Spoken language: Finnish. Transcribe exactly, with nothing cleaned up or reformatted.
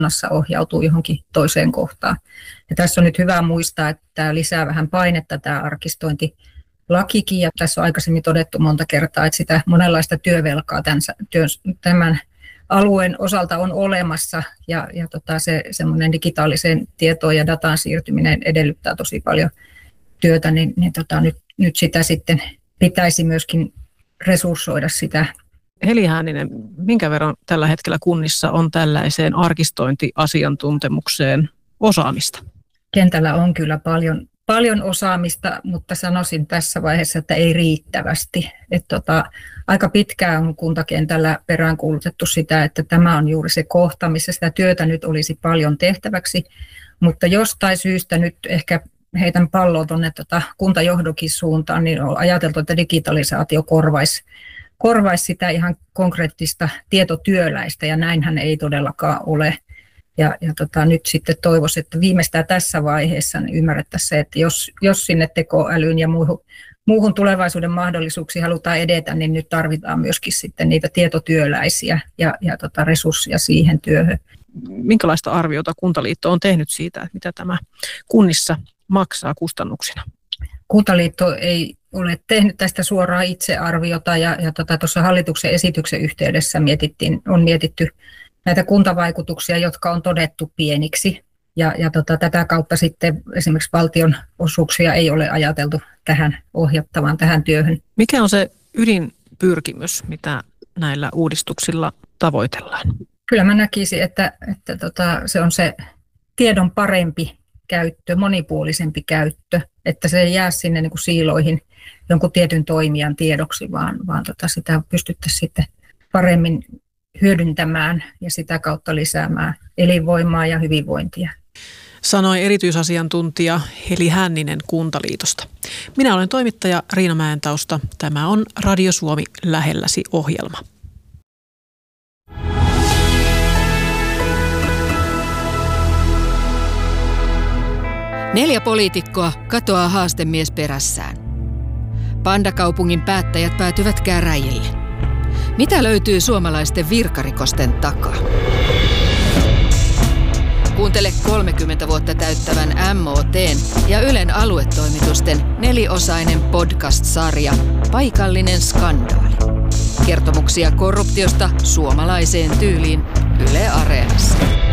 ohjautuu johonkin toiseen kohtaan. Ja tässä on nyt hyvä muistaa, että tämä lisää vähän painetta tämä arkistointilakikin, ja tässä on aikaisemmin todettu monta kertaa, että sitä monenlaista työvelkaa tämän, tämän alueen osalta on olemassa, ja, ja tota, se semmoinen digitaaliseen tietoon ja dataan siirtyminen edellyttää tosi paljon työtä, niin, niin tota, nyt, nyt sitä sitten pitäisi myöskin resurssoida sitä. Heli Hänninen, minkä verran tällä hetkellä kunnissa on tällaiseen arkistointiasiantuntemukseen osaamista? Kentällä on kyllä paljon, paljon osaamista, mutta sanoisin tässä vaiheessa, että ei riittävästi. Et tota, aika pitkään on kuntakentällä peräänkuulutettu sitä, että tämä on juuri se kohta, missä sitä työtä nyt olisi paljon tehtäväksi, mutta jostain syystä nyt ehkä heitän palloa tuonne tota kuntajohdonkin suuntaan, niin on ajateltu, että digitalisaatio korvaisi, korvaisi sitä ihan konkreettista tietotyöläistä, ja näinhän ei todellakaan ole. Ja, ja tota, nyt sitten toivoisin, että viimeistään tässä vaiheessa niin ymmärrettäisiin se, että jos, jos sinne tekoälyyn ja muuhun, muuhun tulevaisuuden mahdollisuuksiin halutaan edetä, niin nyt tarvitaan myöskin sitten niitä tietotyöläisiä ja, ja tota resursseja siihen työhön. Minkälaista arviota Kuntaliitto on tehnyt siitä, että mitä tämä kunnissa maksaa kustannuksina? Kuntaliitto ei ole tehnyt tästä suoraa itsearviota, ja, ja tota, tuossa hallituksen esityksen yhteydessä mietittiin, on mietitty näitä kuntavaikutuksia, jotka on todettu pieniksi, ja, ja tota, tätä kautta sitten esimerkiksi valtion osuuksia ei ole ajateltu tähän ohjattavan tähän työhön. Mikä on se ydinpyrkimys, mitä näillä uudistuksilla tavoitellaan? Kyllä mä näkisin, että, että tota, se on se tiedon parempi käyttö, monipuolisempi käyttö, että se ei jää sinne niin kuin siiloihin jonkun tietyn toimijan tiedoksi, vaan, vaan tota sitä pystyttäisiin sitten paremmin hyödyntämään ja sitä kautta lisäämään elinvoimaa ja hyvinvointia. Sanoi erityisasiantuntija Heli Hänninen Kuntaliitosta. Minä olen toimittaja Riina Mäentausta. Tämä on Radio Suomi lähelläsi -ohjelma. Neljä poliitikkoa katoaa haastemies perässään. Pandakaupungin päättäjät päätyvät käräjille. Mitä löytyy suomalaisten virkarikosten takaa? Kuuntele kolmekymmentä vuotta täyttävän M O T:n ja Ylen aluetoimitusten neliosainen podcast-sarja Paikallinen skandaali. Kertomuksia korruptiosta suomalaiseen tyyliin Yle Areenassa.